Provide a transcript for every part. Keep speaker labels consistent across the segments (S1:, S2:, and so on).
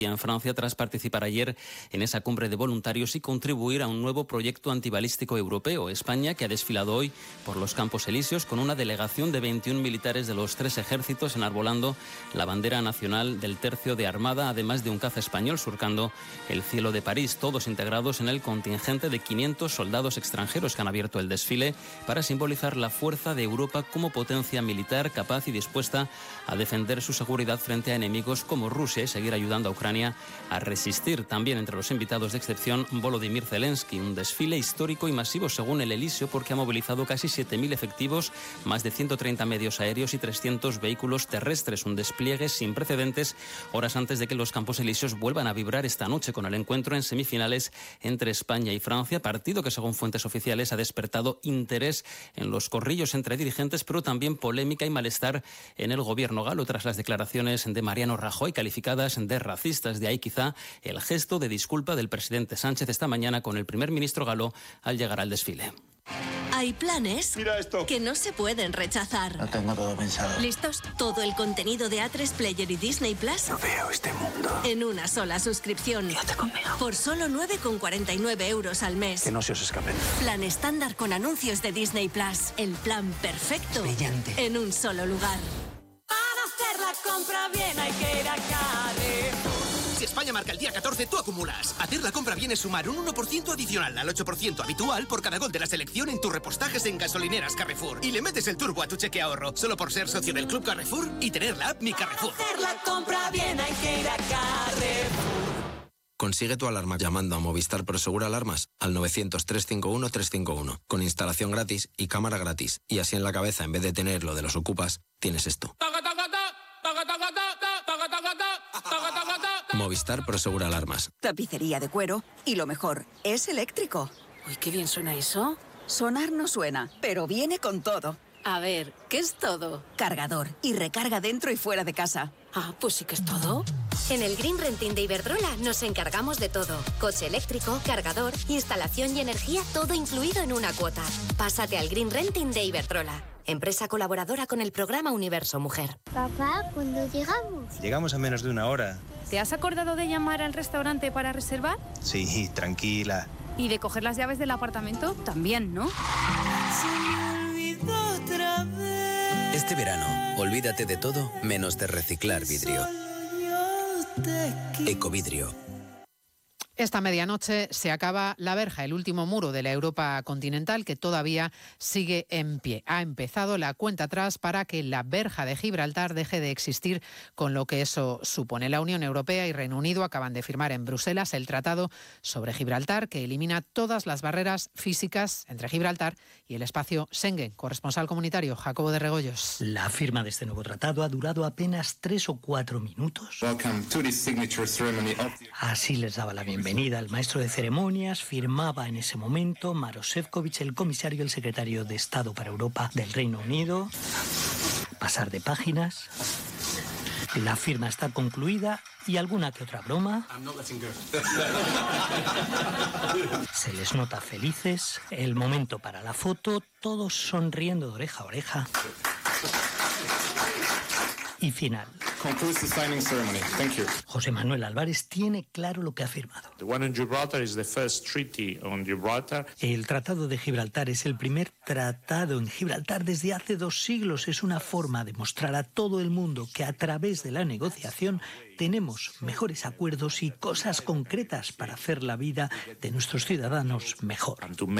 S1: en Francia tras participar ayer en esa cumbre de voluntarios y contribuir a un nuevo proyecto antibalístico europeo. España, que ha desfilado hoy por los Campos Elíseos con una delegación de 21 militares de los 3 ejércitos enarbolando la bandera nacional del Tercio de Armada, además de un caza español surcando el cielo de París, todos integrados en el contingente de 500 soldados extranjeros que han abierto el desfile para simbolizar la fuerza de Europa como potencia militar capaz y dispuesta a defender su seguridad frente a enemigos como Rusia y seguir ayudando a Ucrania a resistir. También entre los invitados de excepción Volodymyr Zelensky, un desfile histórico y masivo según el Elíseo porque ha movilizado casi 7.000 efectivos, más de 130 medios aéreos y 300 vehículos terrestres, un despliegue sin precedentes horas antes de que los Campos Elíseos vuelvan a vibrar esta noche con el encuentro en semifinales entre España y Francia, partido que según fuentes oficiales ha despertado interés en los corrillos entre dirigentes, pero también polémica y malestar en el gobierno galo tras las declaraciones de Mariano Rajoy calificadas de racistas. De ahí quizá el gesto de disculpa del presidente Sánchez esta mañana con el primer ministro galo al llegar al desfile.
S2: Hay planes que no se pueden rechazar.
S3: Lo tengo todo pensado.
S2: ¿Listos? Todo el contenido de A3 Player y Disney Plus.
S3: No veo este mundo.
S2: En una sola suscripción.
S3: Quédate conmigo.
S2: Por solo 9,49 euros al mes.
S3: Que no se os escapen.
S2: Plan estándar con anuncios de Disney Plus. El plan perfecto.
S3: Brillante.
S2: En un solo lugar.
S4: Para hacer la compra bien hay que ir a Carrefour.
S5: Si España marca el día 14, tú acumulas. Hacer la compra bien es sumar un 1% adicional al 8% habitual por cada gol de la selección en tus repostajes en gasolineras Carrefour. Y le metes el turbo a tu cheque ahorro, solo por ser socio del Club Carrefour y tener la app Mi Carrefour.
S4: Para hacer la compra bien hay que ir a Carrefour.
S6: Consigue tu alarma llamando a Movistar Prosegur Alarmas al 900-351-351, con instalación gratis y cámara gratis. Y así en la cabeza, en vez de tener lo de los ocupas, tienes esto. Movistar Prosegur Alarmas.
S7: Tapicería de cuero y lo mejor, es eléctrico.
S8: Uy, qué bien suena eso.
S7: Sonar no suena, pero viene con todo.
S8: A ver, ¿qué es todo?
S7: Cargador y recarga dentro y fuera de casa.
S8: Ah, pues sí que es todo.
S9: En el Green Renting de Iberdrola nos encargamos de todo. Coche eléctrico, cargador, instalación y energía, todo incluido en una cuota. Pásate al Green Renting de Iberdrola, empresa colaboradora con el programa Universo Mujer.
S10: Papá, ¿cuándo llegamos?
S11: Llegamos en menos de una hora.
S12: ¿Te has acordado de llamar al restaurante para reservar?
S11: Sí, tranquila.
S12: ¿Y de coger las llaves del apartamento? También, ¿no?
S13: Este verano, olvídate de todo menos de reciclar vidrio. Ecovidrio.
S14: Esta medianoche se acaba la verja, el último muro de la Europa continental que todavía sigue en pie. Ha empezado la cuenta atrás para que la verja de Gibraltar deje de existir, con lo que eso supone. La Unión Europea y Reino Unido acaban de firmar en Bruselas el Tratado sobre Gibraltar, que elimina todas las barreras físicas entre Gibraltar y el espacio Schengen. Corresponsal comunitario, Jacobo de Regoyos.
S15: La firma de este nuevo tratado ha durado apenas 3 o 4 minutos. Así les daba la bienvenida el maestro de ceremonias. Firmaba en ese momento Maroš Šefčovič, el comisario y el secretario de Estado para Europa del Reino Unido. Pasar de páginas. La firma está concluida y alguna que otra broma. Se les nota felices. El momento para la foto, todos sonriendo de oreja a oreja. Y final. José Manuel Álvarez tiene claro lo que ha firmado. El Tratado de Gibraltar es el primer tratado en Gibraltar desde hace 2 siglos. Es una forma de mostrar a todo el mundo que a través de la negociación tenemos mejores acuerdos y cosas concretas para hacer la vida de nuestros ciudadanos mejor.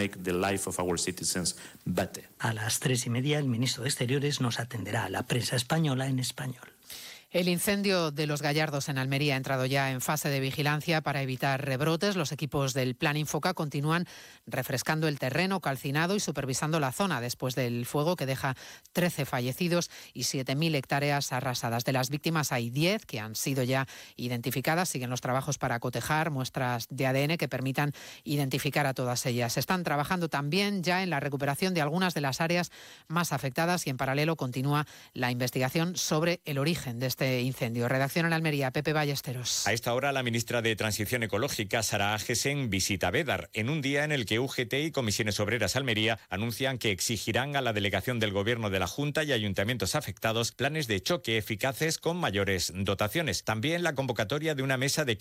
S15: A las 3:30 el ministro de Exteriores nos atenderá a la prensa española en español.
S14: El incendio de Los Gallardos en Almería ha entrado ya en fase de vigilancia para evitar rebrotes. Los equipos del Plan Infoca continúan refrescando el terreno calcinado y supervisando la zona después del fuego que deja 13 fallecidos y 7.000 hectáreas arrasadas. De las víctimas hay 10 que han sido ya identificadas. Siguen los trabajos para cotejar muestras de ADN que permitan identificar a todas ellas. Están trabajando también ya en la recuperación de algunas de las áreas más afectadas y en paralelo continúa la investigación sobre el origen de este este incendio. Redacción en Almería, Pepe Ballesteros.
S16: A esta hora, la ministra de Transición Ecológica, Sara Agesen, visita Bédar, en un día en el que UGT y Comisiones Obreras Almería anuncian que exigirán a la delegación del Gobierno de la Junta y ayuntamientos afectados planes de choque eficaces con mayores dotaciones. También la convocatoria de una mesa de